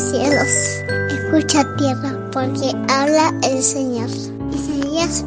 cielos, escucha tierra, porque habla el Señor. Isaías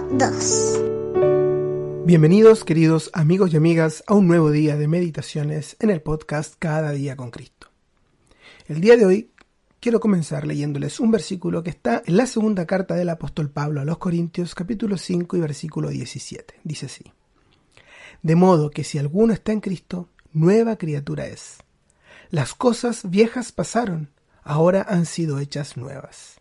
1:2. Bienvenidos, queridos amigos y amigas, a un nuevo día de meditaciones en el podcast Cada Día con Cristo. El día de hoy quiero comenzar leyéndoles un versículo que está en la segunda carta del apóstol Pablo a los Corintios, capítulo 5 y versículo 17. Dice así: De modo que si alguno está en Cristo, nueva criatura es. Las cosas viejas pasaron, ahora han sido hechas nuevas.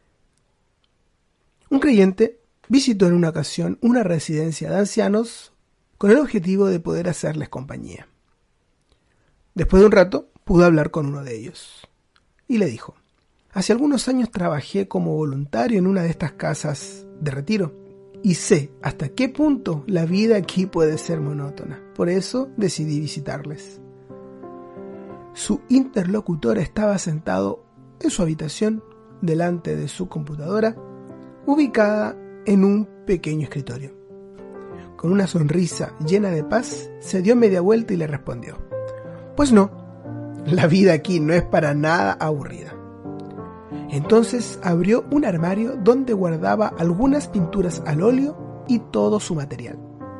Un creyente visitó en una ocasión una residencia de ancianos con el objetivo de poder hacerles compañía. Después de un rato, pudo hablar con uno de ellos y le dijo: hace algunos años trabajé como voluntario en una de estas casas de retiro y sé hasta qué punto la vida aquí puede ser monótona. Por eso decidí visitarles. Su interlocutor estaba sentado en su habitación delante de su computadora, ubicada en un pequeño escritorio. Con una sonrisa llena de paz, se dio media vuelta y le respondió: pues no, la vida aquí no es para nada aburrida. Entonces abrió un armario donde guardaba algunas pinturas al óleo y todo su material.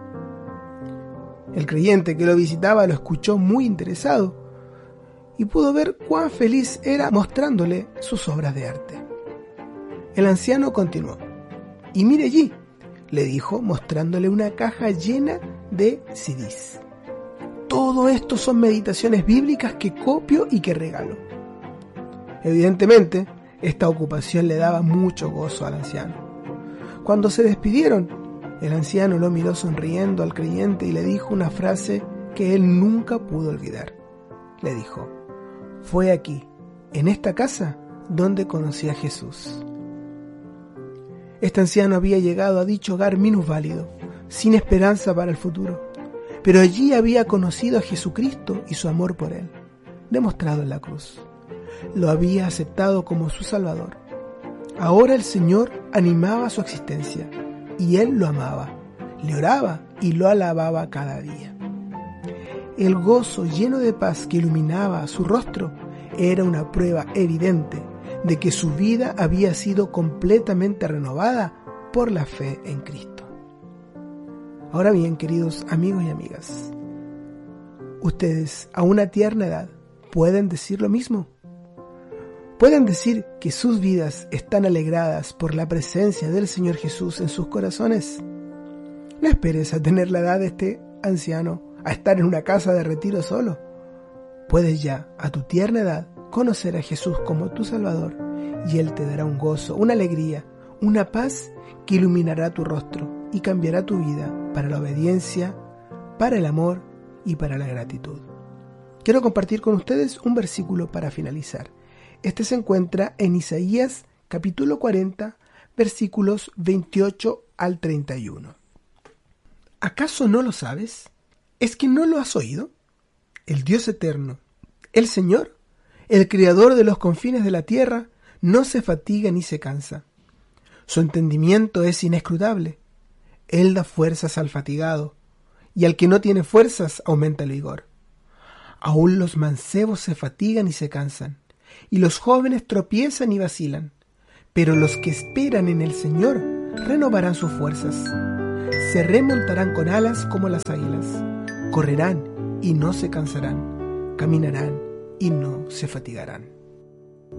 El creyente que lo visitaba lo escuchó muy interesado y pudo ver cuán feliz era mostrándole sus obras de arte. El anciano continuó: y mire allí, le dijo, mostrándole una caja llena de CDs. Todo esto son meditaciones bíblicas que copio y que regalo. Evidentemente, esta ocupación le daba mucho gozo al anciano. Cuando se despidieron, el anciano lo miró sonriendo al creyente y le dijo una frase que él nunca pudo olvidar. Le dijo: fue aquí, en esta casa, donde conocí a Jesús. Este anciano había llegado a dicho hogar minusválido, sin esperanza para el futuro, pero allí había conocido a Jesucristo y su amor por él, demostrado en la cruz. Lo había aceptado como su Salvador. Ahora el Señor animaba su existencia, y él lo amaba, le oraba y lo alababa cada día. El gozo lleno de paz que iluminaba su rostro era una prueba evidente de que su vida había sido completamente renovada por la fe en Cristo. Ahora bien, queridos amigos y amigas, ustedes a una tierna edad pueden decir lo mismo. Pueden decir que sus vidas están alegradas por la presencia del Señor Jesús en sus corazones. No esperes a tener la edad de este anciano, a estar en una casa de retiro solo. Puedes ya, a tu tierna edad, conocer a Jesús como tu Salvador, y Él te dará un gozo, una alegría, una paz que iluminará tu rostro y cambiará tu vida para la obediencia, para el amor y para la gratitud. Quiero compartir con ustedes un versículo para finalizar. Este se encuentra en Isaías capítulo 40, versículos 28 al 31. ¿Acaso no lo sabes? ¿Es que no lo has oído? El Dios eterno, el Señor, el Creador de los confines de la tierra, no se fatiga ni se cansa. Su entendimiento es inescrutable. Él da fuerzas al fatigado, y al que no tiene fuerzas aumenta el vigor. Aún los mancebos se fatigan y se cansan, y los jóvenes tropiezan y vacilan. Pero los que esperan en el Señor renovarán sus fuerzas. Se remontarán con alas como las águilas. Correrán y no se cansarán. Caminarán y no se fatigarán.